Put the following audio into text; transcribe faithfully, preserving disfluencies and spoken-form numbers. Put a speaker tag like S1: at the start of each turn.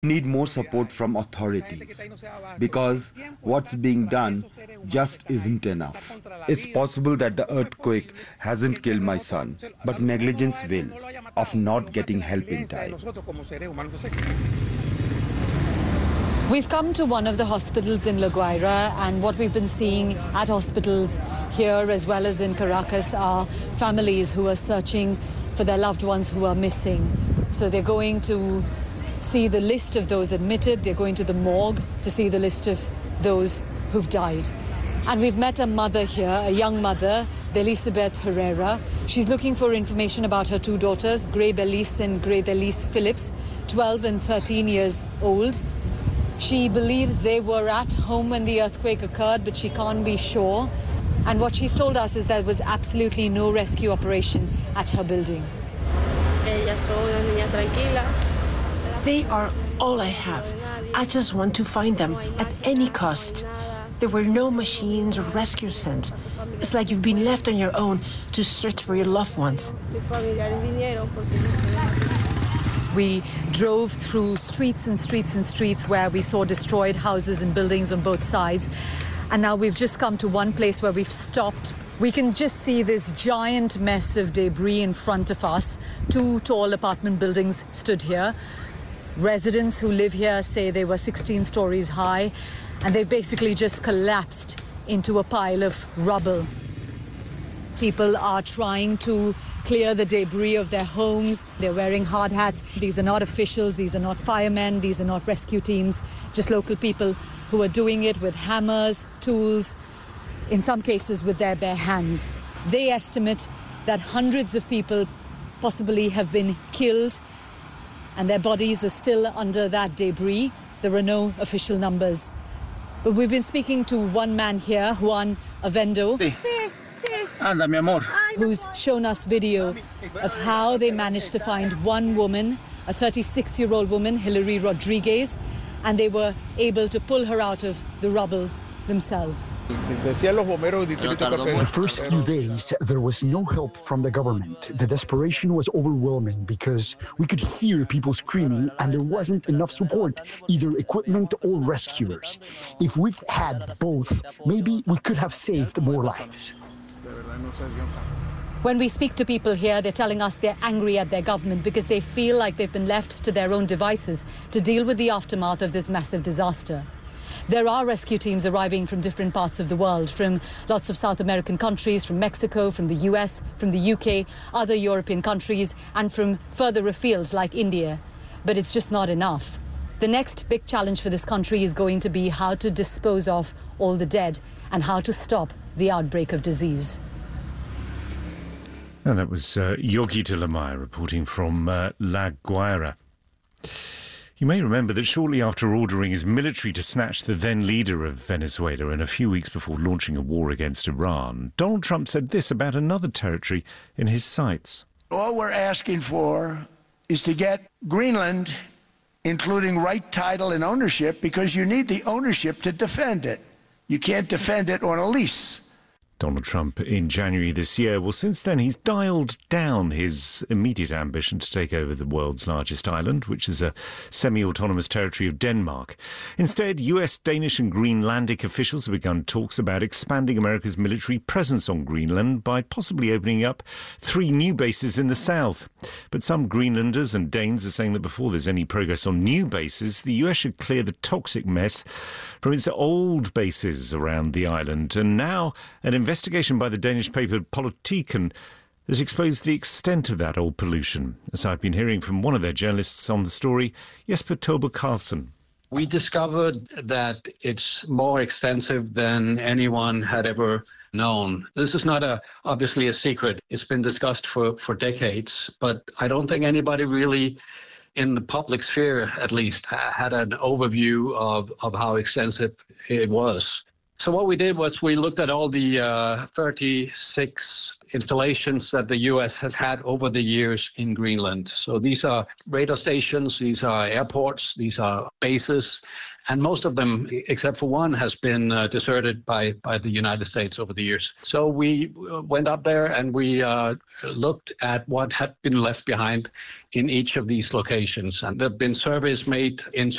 S1: Need more support from authorities, because what's being done just isn't enough. It's possible that the earthquake hasn't killed my son, but negligence will, of not getting help in time.
S2: We've come to one of the hospitals in La Guaira, and what we've been seeing at hospitals here as well as in Caracas are families who are searching for their loved ones who are missing. So they're going to see the list of those admitted, they're going to the morgue to see the list of those who've died. And we've met a mother here, a young mother, Belisabeth Herrera. She's looking for information about her two daughters, Gray Belice and Gray Belice Phillips, twelve and thirteen years old. She believes they were at home when the earthquake occurred, but she can't be sure. And what she's told us is there was absolutely no rescue operation at her building.
S3: They are all I have. I just want to find them at any cost. There were no machines or rescue sent. It's like you've been left on your own to search for your loved ones.
S2: We drove through streets and streets and streets where we saw destroyed houses and buildings on both sides. And now we've just come to one place where we've stopped. We can just see this giant mess of debris in front of us. Two tall apartment buildings stood here. Residents who live here say they were sixteen stories high, and they basically just collapsed into a pile of rubble. People are trying to clear the debris of their homes. They're wearing hard hats. These are not officials, these are not firemen, these are not rescue teams, just local people who are doing it with hammers, tools, in some cases with their bare hands. They estimate that hundreds of people possibly have been killed, and their bodies are still under that debris. There are no official numbers. But we've been speaking to one man here, Juan Avendo, who's shown us video of how they managed to find one woman, a thirty-six-year-old woman, Hilary Rodriguez, and they were able to pull her out of the rubble themselves.
S4: The first few days, there was no help from the government. The desperation was overwhelming because we could hear people screaming and there wasn't enough support, either equipment or rescuers. If we've had both, maybe we could have saved more lives.
S2: When we speak to people here, they're telling us they're angry at their government because they feel like they've been left to their own devices to deal with the aftermath of this massive disaster. There are rescue teams arriving from different parts of the world, from lots of South American countries, from Mexico, from the U S, from the U K, other European countries, and from further afield like India. But it's just not enough. The next big challenge for this country is going to be how to dispose of all the dead and how to stop the outbreak of disease.
S5: And that was uh, Yorgita Lamaya reporting from uh, La Guaira. You may remember that shortly after ordering his military to snatch the then leader of Venezuela and a few weeks before launching a war against Iran, Donald Trump said this about another territory in his sights.
S6: All we're asking for is to get Greenland, including right title and ownership, because you need the ownership to defend it. You can't defend it on a lease.
S5: Donald Trump in January this year. Well, since then, he's dialed down his immediate ambition to take over the world's largest island, which is a semi-autonomous territory of Denmark. Instead, U S, Danish and Greenlandic officials have begun talks about expanding America's military presence on Greenland by possibly opening up three new bases in the south. But some Greenlanders and Danes are saying that before there's any progress on new bases, the U S should clear the toxic mess from its old bases around the island. And now an investigation by the Danish paper Politiken has exposed the extent of that old pollution, as I've been hearing from one of their journalists on the story, Jesper Tober Carlsen.
S7: We discovered that it's more extensive than anyone had ever known. This is not a obviously a secret. It's been discussed for, for decades, but I don't think anybody really, in the public sphere at least, had an overview of, of how extensive it was. So what we did was we looked at all the uh, thirty-six installations that the U S has had over the years in Greenland. So these are radar stations, these are airports, these are bases, And most of them, except for one, has been uh, deserted by, by the United States over the years. So we went up there and we uh, looked at what had been left behind in each of these locations. And there have been surveys made in